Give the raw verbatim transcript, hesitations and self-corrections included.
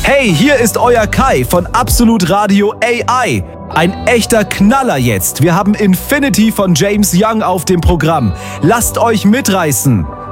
Hey, hier ist euer Kai von Absolut Radio A I. Ein echter Knaller jetzt. Wir haben Infinity von James Young auf dem Programm. Lasst euch mitreißen.